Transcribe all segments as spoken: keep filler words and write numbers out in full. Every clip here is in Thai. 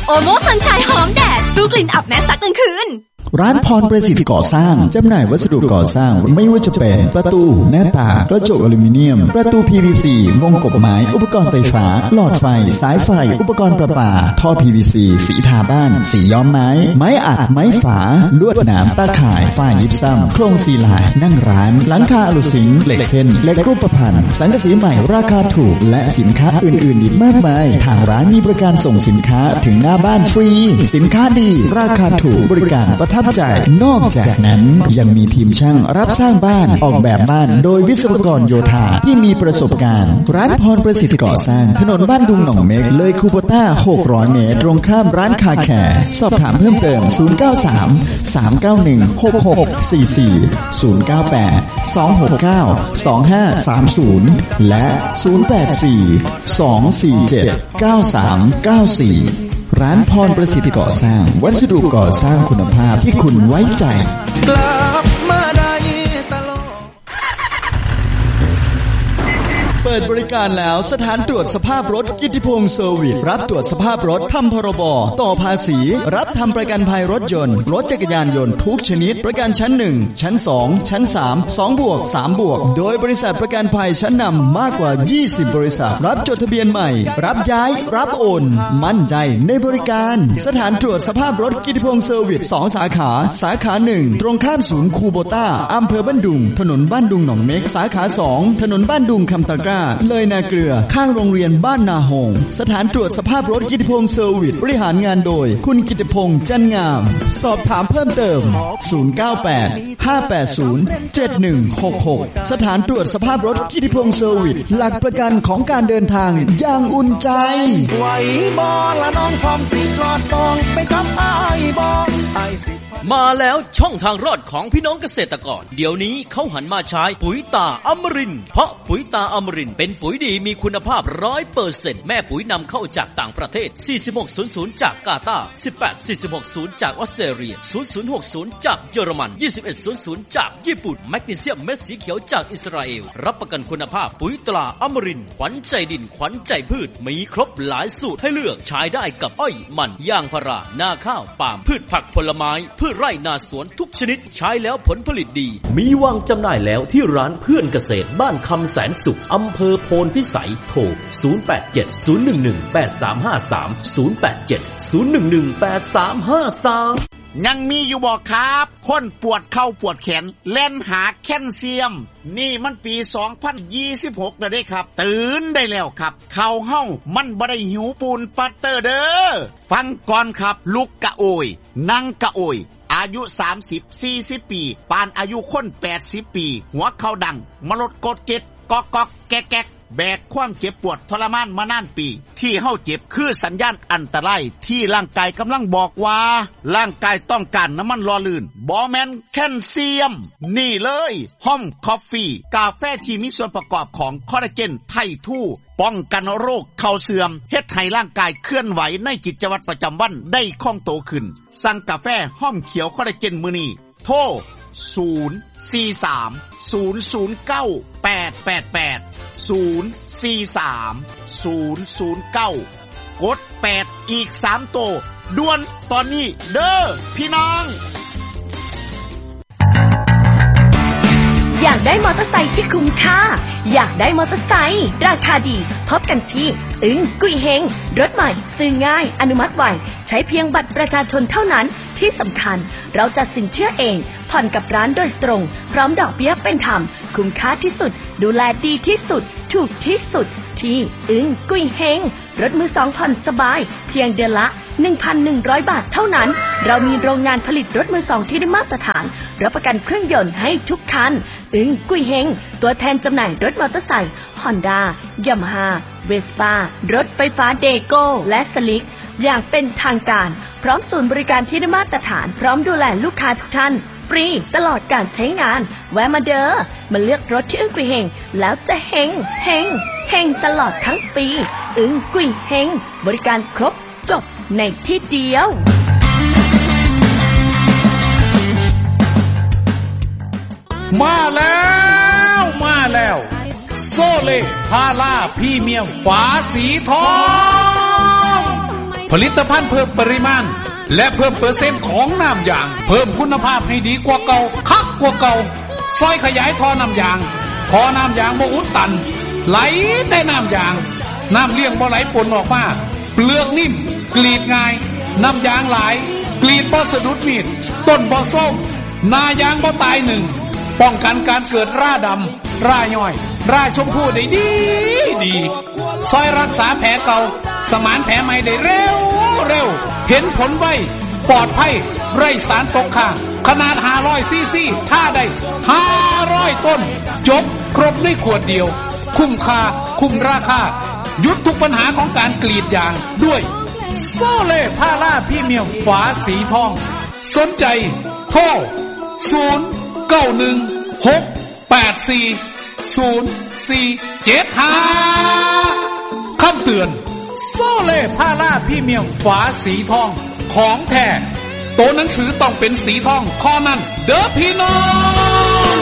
โอโมสัญชัยหอมแดดสู้กลิ่นอับแม้ซักกลางคืนร้านพรประสิทธิ์ก่อสร้างจำหน่ายวัสดุก่อสร้างไม่ว่าจะเป็นประตูหน้าต่างกระจกอลูมิเนียมประตู พี วี ซี วงกบไม้อุปกรณ์ไฟฟ้าหลอดไฟสายไฟอุปกรณ์ประปาท่อ พี วี ซี สีทาบ้านสีย้อมไม้ไม้อัดไม้ฝาลวดหนามตาข่ายฝ้ายิบซ้ำโครงซีลายนั่งร้านหลังคาอลูสิงเหล็กเส้นเหล็กรูปพรรณสังกะสีใหม่ราคาถูกและสินค้าอื่นๆอีกมากมายทางร้านมีบริการส่งสินค้าถึงหน้าบ้านฟรีสินค้าดีราคาถูกบริการประทับใจนอกจากนั้นยังมีทีมช่างรับสร้างบ้านออกแบบบ้านโดยวิศวกรโยธาที่มีประสบการณ์ร้านพรประสิทธิ์ก่อสร้างถนนบ้านดุงหนองเม็กเลยคูโบต้าหกร้อยเมตรตรงข้ามร้านคาแคร์สอบถามเพิ่มเติมศูนย์ เก้า สาม สาม เก้า หนึ่ง หก หก สี่ สี่ ศูนย์ เก้า แปด สอง หก เก้า สอง ห้า สาม ศูนย์และศูนย์ แปด สี่ สอง สี่ เจ็ด เก้า สาม เก้า สี่ร้านพรประสิทธิ์ก่อสร้างวัสดุก่อสร้างคุณภาพที่คุณไว้ใจกลับมาได้ตลอดเปิดบริการแล้วสถานตรวจสภาพรถกิตติพงษ์เซอร์วิสรับตรวจสภาพรถทำพรบต่อภาษีรับทำประกันภัยรถยนต์รถจักรยานยนต์ทุกชนิดประกันชั้นหนึ่งชั้นสองชั้นสาม สองบวกสามบวกโดยบริษัทประกันภัยชั้นนำมากกว่ายี่สิบบริษัทรับจดทะเบียนใหม่รับย้ายรับโอนมั่นใจในบริการสถานตรวจสภาพรถกิตติพงษ์เซอร์วิสสองสาขาสาขาหนึ่งตรงข้ามศูนย์คูโบต้าอำเภอบ้านดุงถนนบ้านดุงหนองเม็กสาขาสองถนนบ้านดุงคำตะกร้าเลยนาเกลือข้างโรงเรียนบ้านนาหงสถานตรวจสภาพรถกิตติพงษ์เซอร์วิสบริหารงานโดยคุณกิตติพงษ์จันงามสอบถามเพิ่มเติมศูนย์ เก้า แปด ห้า แปด ศูนย์ เจ็ด หนึ่ง หก หกสถานตรวจสภาพรถกิตติพงษ์เซอร์วิสหลักประกันของการเดินทางอย่างอุ่นใจไหวบ่ละน้องพร้อมสิรอดตองไปกับอ้ายบ่อ้ายสิมาแล้วช่องทางรอดของพี่น้องเกษตรกรเดี๋ยวนี้เขาหันมาใช้ปุ๋ยตาอมรินทร์เพราะปุ๋ยตาอมรินทร์เป็นปุ๋ยดีมีคุณภาพ ร้อยเปอร์เซ็นต์ แม่ปุ๋ยนำเข้าจากต่างประเทศสี่สิบหก ศูนย์ ศูนย์จากกาตาร์ สิบแปด สี่สิบหก ศูนย์จากออสเตรเลีย ศูนย์ ศูนย์ หก ศูนย์จากเยอรมัน ยี่สิบเอ็ด ศูนย์ ศูนย์จากญี่ปุ่นแมกนีเซียมเม็ดสีเขียวจากอิสราเอลรับประกันคุณภาพปุ๋ยตราอมรินทร์ขวัญใจดินขวัญใจพืชมีครบหลายสูตรให้เลือกใช้ได้กับอ้อยมันยางพารานาข้าวปาล์มพืชผักผลไม้พืชไร่นาสวนทุกชนิดใช้แล้วผลผลิตดีมีวางจำหน่ายแล้วที่ร้านเพื่อนเกษตรบ้านคำแสนสุขอำเภอโพนพิสัยโทรศูนย์ แปด เจ็ด ศูนย์ หนึ่ง หนึ่ง แปด สาม ห้า สาม ศูนย์ แปด เจ็ด ศูนย์ หนึ่ง หนึ่ง แปด สาม ห้า สามยังมีอยู่บ่ครับคนปวดเข่าปวดแขนเล่นหาแคลเซียมนี่มันปีสองพันยี่สิบหกแล้วเด้ครับตื่นได้แล้วครับเข่าเฮามันบ่ได้หิวปูนปัตเตอร์เด้อฟังก่อนครับลุกกะโอยนั่งกะโอยอายุสามสิบ สี่สิบปีปานอายุคนแปดสิบปีหัวเข่าดังมลดกดเก็ดกอกกอกแกกแกกแบกความเจ็บปวดทรมานมานานปีที่เฮาเจ็บคือสัญญาณอันตรายที่ร่างกายกำลังบอกว่าร่างกายต้องการน้ำมันหล่อลื่นบ่แม่นแคลเซียมนี่เลยห้อมคอฟฟี่กาแฟที่มีส่วนประกอบของคอลลาเจนไททูป้องกันโรคเข่าเสื่อมเฮ็ดให้ร่างกายเคลื่อนไหวในกิจวัตรประจำวันได้คล่องตัวขึ้นสั่งกาแฟห้อมเขียวคอลลาเจนมื้อนี้โทรศูนย์ สี่ สาม ศูนย์ ศูนย์ เก้า แปด แปด แปด ศูนย์ สี่ สาม ศูนย์ ศูนย์ เก้ากดแปดอีกสามโตด่วนตอนนี้เด้อพี่น้องอยากได้มอเตอร์ไซค์ที่คุ้มค่าอยากได้มอเตอร์ไซค์ราคาดีพบกันที่อึ้งกุยเฮงรถใหม่ซื้อง่ายอนุมัติไวใช้เพียงบัตรประชาชนเท่านั้นที่สำคัญเราจะสินเชื่อเองผ่อนกับร้านโดยตรงพร้อมดอกเบี้ยเป็นธรรมคุ้มค่าที่สุดดูแลดีที่สุดถูกที่สุดที่อึ้งกุยเฮงรถมือสองผ่อนสบายเพียงเดือนละ หนึ่งพันหนึ่งร้อย บาทเท่านั้นเรามีโรงงานผลิตรถมือสองที่ได้มาตรฐานรับประกันเครื่องยนต์ให้ทุกคันอึ้งกุยเฮงตัวแทนจำหน่ายรถมอเตอร์ไซค์ Honda Yamaha Vespa รถไฟฟ้าเดโก้และสลิกอย่างเป็นทางการพร้อมศูนย์บริการที่ได้มาตรฐานพร้อมดูแลลูกค้าทุกท่านฟรีตลอดการใช้งานแวะมาเด้อมาเลือกรถที่อึ้งกุยเฮงแล้วจะเฮงเฮงเฮงตลอดทั้งปีอึ้งกุยเฮงบริการครบจบในที่เดียวมาแล้วมาแล้วโซเล่พาราพรีเมียมฝาสีทองผลิตภัณฑ์เพิ่มปริมาณและเพิ่มเปอร์เซ็นต์ของน้ำยางเพิ่มคุณภาพให้ดีกว่าเก่าคักกว่าเก่าซอยขยายท่อน้ำยางท่อน้ำยางบ่อุดตันไหลแต่น้ำยางน้ำเลี้ยงบ่ไหลปนออกมาเปลือกนิ่มกรีดง่ายน้ำยางหลายกรีดบ่สะดุดมีดต้นบ่ส้มหน้ายางบ่ตายหนึ่งป้องกันการเกิดราดำราย่อยราชมพูได้ดีดีซอยรักษาแผลเก่าสมานแผลใหม่ได้เร็วเร็วเห็นผลไวปลอดภัยไร้สารตกค้างขนาดห้าร้อยซีซีถ้าได้ห้าร้อยต้นจบครบในขวดเดียวคุ้มค่าคุ้มราคาหยุดทุกปัญหาของการกรีดยางด้วยโซเล่พาราพรีเมียมฝาสีทองสนใจโทรศูนย์ เก้า หนึ่ง หก แปด สี่ ศูนย์ สี่ เจ็ด ห้าคำเตือนโซเล่พาราพรีเมียมฝาสีทองของแท้ตัวหนังสือต้องเป็นสีทองข้อนั้นเด้อพี่น้อง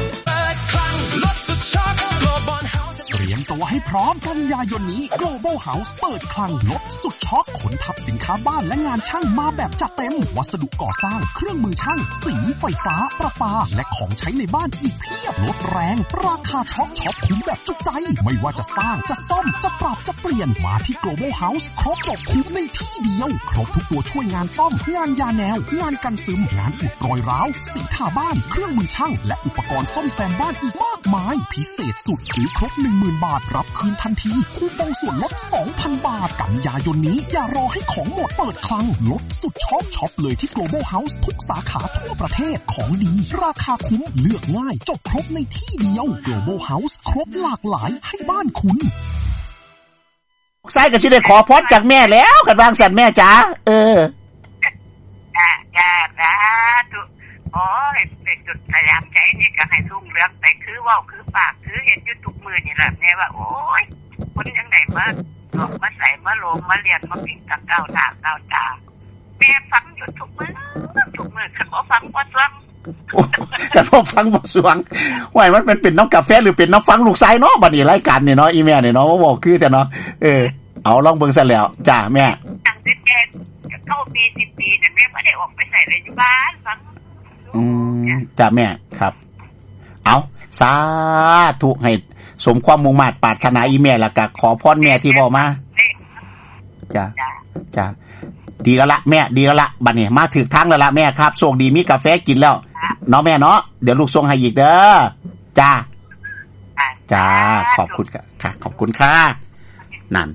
เตรียมตัวให้พร้อมกันยายนนี้ Global House เปิดคลังลดสุดช็อคขนทับสินค้าบ้านและงานช่างมาแบบจัดเต็มวัสดุก่อสร้างเครื่องมือช่างสีไฟฟ้าประปาและของใช้ในบ้านอีกเพียบลดแรงราคาช็อคช็อปคุ้มแบบจุใจไม่ว่าจะสร้างจะซ่อมจะปรับจะเปลี่ยนมาที่ Global House ครบจบคุ้มในที่เดียวครบทุกตัวช่วยงานซ่อมงานยาแนวงานกันซึมงานอุดรอยร้าวสีทาบ้านเครื่องมือช่างและอุปกรณ์ซ่อมแซมบ้านอีกมากมายพิเศษสุดซื้อครบ หนึ่งหมื่น บาทรับคืนทันทีคูปองส่วนลด สองพัน บาทกันยายนนี้อย่ารอให้ของหมดเปิดคลังลดสุดช็อปช็อปเลยที่ Global House ทุกสาขาทั่วประเทศของดีราคาคุ้มเลือกง่ายจบครบในที่เดียว Global House ครบหลากหลายให้บ้านคุณใส่ก็สิได้ขอพรจากแม่แล้วกันวางสั่นแม่จ๋าเออจ้าจ้าจ้าทุกโอ้ยเป็นจุดพยายามใจนี่ก็ให้ทุ่งเรื่องไปคือเว้าคือปากคือเห็นอยู่ทุกมื้อนี่แหละแม่ว่าโอ้ยคนจังได๋มาออกมาใส่มาลงมาเรียนมาปิดตะก้าวหน้าก้าวตาแม่ฟังอยู่ทุกมื้อทุกมื้อคันบ่ฟังบ่ฟังแต่พอฟังบ่สวงว่ามันเป็นเป็นน้ำกาแฟหรือเป็นน้ำฟังลูกชายเนาะบัดนี้รายการนี่เนาะอีแม่นี่เนาะบ่บอกคือแต่เนาะเออเอาลองเบิ่งซะแล้วจ้าแม่ตั้งแต่แม่เข้าปีสิบปีเนี่ยแม่บ่ได้ออกไปใส่เลยอยู่บ้านฟังอืมจ้าแม่ครับเอาสาธุให้สมความมุ่งมั่นปรารถนาอีแม่แล้วก็ขอพรแม่ที่เว้ามาจ้าจ้าดีแล้วละแม่ดีแล้วละบัดนี้มาถึงทางแล้วละแม่ครับโชคดีมีกาแฟกินแล้วเนาะแม่เนาะเดี๋ยวลูกส่งให้อีกเด้อจ้าจ้าขอบคุณค่ะขอบคุณค่ะนั่น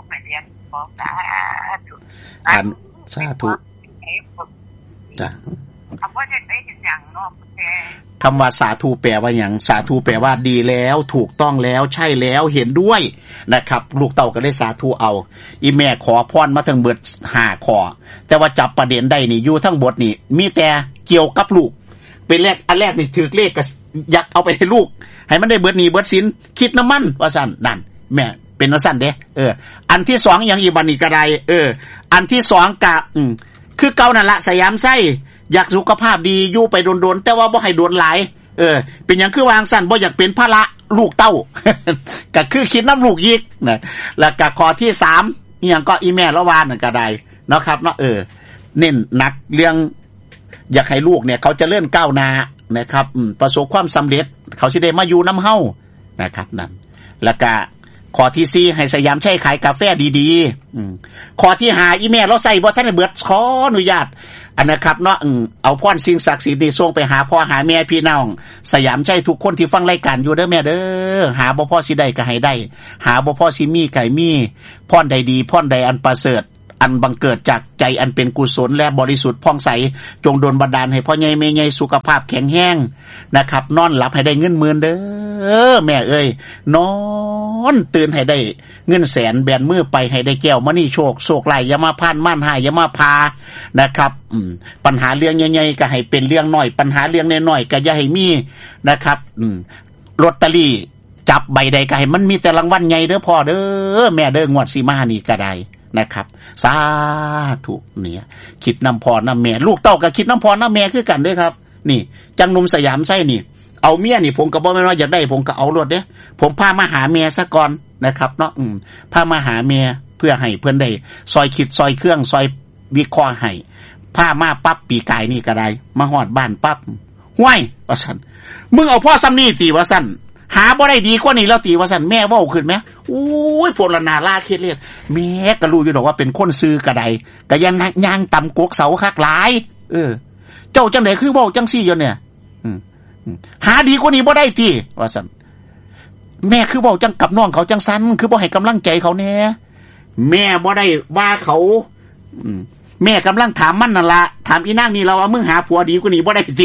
อันสาธุจ้าคำว่าจะได้อย่างเนาะคำว่าสาธุแปลว่าอย่างสาธุแปลว่าดีแล้วถูกต้องแล้วใช่แล้วเห็นด้วยนะครับลูกเต่าก็ได้สาธุเอาอีแม่ขอพรมาทั้งเบิดห้าข้อแต่ว่าจับประเด็นได้นี่อยู่ทั้งบทนี่มีแต่เกี่ยวกับลูกเป็นแรกอันแรกนี่ถือเลขก็อยากเอาไปให้ลูกให้มันได้เบิดหนี้เบิดสินคิดน้ำมันว่าซั่นนั่นแม่เป็นว่าซั่นเด้เอออันที่สองอย่างอีบัดนี้ก็ได้เอออันที่สองก็อืมคือเก่านั่นละสยามไส้อยากสุขภาพดีอยู่ไปโดนๆแต่ว่าบ่ให้โดนหลายเออเป็นหยังคือวางสั่นบ่อยากเป็นภาระลูกเต้า ก็คือคิดน้ำลูกยิกนะแล้วก็ข้อที่สามอีหยังก็อีแม่ละวานนั่นก็ได้เนาะครับเนาะเออเน้นหนักเรื่องอยากให้ลูกเนี่ยเขาจะเลื่อนก้าวหน้านะครับอืมประสบความสำเร็จเขาสิได้มาอยู่น้ำเฮานะครับนั่นแล้วก็ข้อที่สี่ให้สยามใช้ขายกาแฟดีๆอืมข้อที่ห้าอีแม่เราใส่บ่ทันได้เบิดขออนุญาตอันนะครับเนาะอือเอาพรสิ่งศักดิ์สิทธิ์นี่ส่งไปหาพ่อหาแม่พี่น้องสยามใช้ทุกคนที่ฟังรายการอยู่เด้อแม่เด้อหาบ่พอสิได้ก็ให้ได้หาบ่พอสิมีก็ให้มีพรใดดีพรใดอันประเสริฐอันบังเกิดจากใจอันเป็นกุศลและบริสุทธิ์ผ่องใสจงดลบันดาลให้พ่อใหญ่แม่ใหญ่สุขภาพแข็งแรงนะครับนอนหลับให้ได้เงินหมื่นเด้อแม่เอ้ยนอนตื่นให้ได้เงินแสนแบนมือไปให้ได้แก้วมณีโชคโชคไหลอย่ามาพานม่านหายอย่ามาพานะครับอืมปัญหาเรื่องใหญ่ๆก็ให้เป็นเรื่องน้อยปัญหาเรื่องน้อยๆก็อย่าให้มีนะครับอืมลอตเตอรี่จับใบใดก็ให้มันมีแต่รางวัลใหญ่เด้อพ่อเด้อแม่เด้องวดสิมานี่ก็ได้นะครับสาธุเนี่ยคิดน้ำพรน้ำแม่ลูกเต้าก็คิดน้ำพรน้ำแม่คือกันด้วยครับนี่จังหนุ่มสยามไส้นี่เอาเมียนี่ผมก็บ่แม่นว่าอยากได้ผมก็เอารถเด้ผมพามาหาเมียซะก่อนนะครับเนาะอืมพามาหาเมียพื่อให้เพิ่นได้ซอยคิดซอยเครื่องซอยวิเคราะห์ให้พามาปั๊บปีกายนี่ก็ได้มาฮอดบ้านปั๊บห้วยว่าซั่นมึงเอาพ่อซ้ำนี่ติว่าซั่นหาบ่ได้ดีกว่านี้แล้วติว่าซั่นแม่เว้าขึ้นแหมโอ้ยพวกละนาลาคิดเล่นแม่ก็รู้อยู่ดอกว่าเป็นคนซื่อกระไดก็ยังย่างตำกกเสาคักหลายเออเจ้าจังได๋คือเว้าจังซี่อยู่เนี่ยอืมหาดีกว่านี้บ่ได้ติว่าซั่นแม่คือเว้าจังกับน้องเขาจังซั่นคือบ่ให้กำลังใจเขาแน่แม่บ่ได้ว่าเขาอืมแม่กำลังถามมันนั่นล่ะถามอีนางนี่เราว่ามึงหาผัวดีกว่านี้บ่ได้ติ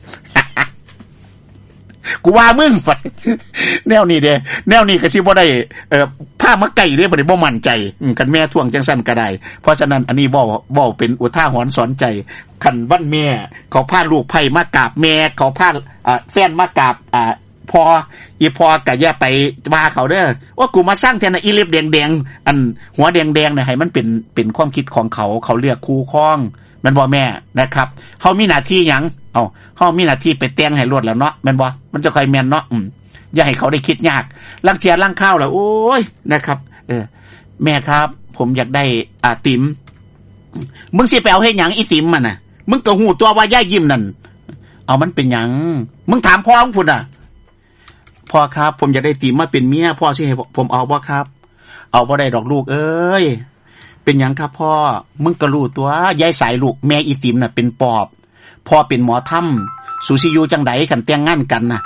กูว่ามึงแนวนี้เด้แนวนี้ก็สิบ่ได้เอ่อพามาไกลเด้บ่ได้บ่มั่นใจกันแม่ท่วงจังซั่นก็ได้เพราะฉะนั้นอันนี้เว้าเว้าเป็นอุทาหรณ์สอนใจคันวันแม่เขาพาลูกไผมากราบแม่เขาพาอ่าแฟนมากราบอ่าพออีพอก็อย่าไปว่าเขาเด้อว่ากูมาสร้างแทนอีเล็บแดงๆอันหัวแดงๆเนี่ยให้มันเป็นเป็นความคิดของเขาเขาเลือกคู่ครองมันบ่แม่นะครับเฮามีหน้าที่หยังเอ้าเฮามีหน้าที่ไปแต่งให้รวดแล้วเนาะแม่นบ่มันจะค่อยแม่นเนาะอืมอย่าให้เขาได้คิดยากลังเทียลังข้าวแล้วโอ้ยนะครับเออแม่ครับผมอยากได้อ่าติ๋มมึงสิไปเอาเฮ็ดหยังอีติ๋มมันน่ะมึงก็ฮู้ตัวว่าย่ายิ้มนั่นเอามันเป็นหยังมึงถามพ่อของพุ่นน่ะพ่อครับผมอยากได้ติ๋มมาเป็นเมียพ่อสิให้ผมเอาบ่ครับเอาบ่ได้ดอกลูกเอ้ยเป็นหยังครับพ่อมึงก็รู้ตัวยายสายลูกแม่อีติ๋มน่ะเป็นปอบพ่อเป็นหมอถ้ำสุสิอยู่จังได๋คันแต่งงานกันน่ะ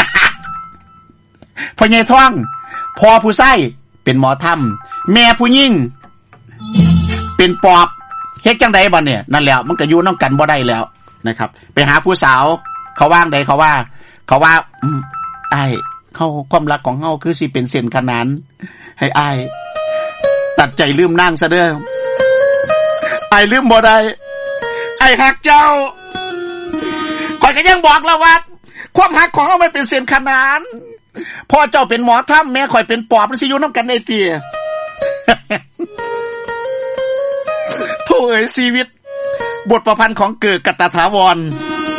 พ่อใหญ่ท้องพ่อผู้ชายเป็นหมอถ้ำแม่ผู้หญิงเป็นปอบเฮ็ดจังได๋บัดเนี่ยนั่นแหละมันก็อยู่นำกันบ่ได้แล้วนะครับไปหาผู้สาวเขาว่างใดเขาว่าเขาว่าอืมอ้ายเฮาความรักของเฮาคือสิเป็นเส้นขนานให้อ้ายตัดใจลืมนางซะเด้ออ้ายลืมบ่ได้อ้ายฮักเจ้าข่อยก็ยังบอกแล้วว่าความฮักของเฮามันเป็นเส้นขนานพ่อเจ้าเป็นหมอถ้ำแม่ข่อยเป็นปอบมันสิอยู่นำกันได้ติ โธ่เอ้ยชีวิตบทประพันธ์ของเกิดกัตถาวร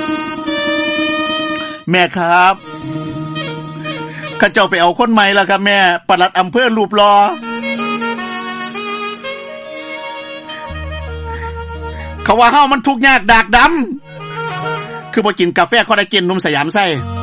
แม่ครับข้าเจ้าไปเอาคนใหม่แล้วครับแม่ปลัดอำเภอรูปรอเขาว่าเฮามันทุกข์ยากดากดำคือบ่กินกาแฟคอลลาเจนนมสยามไส้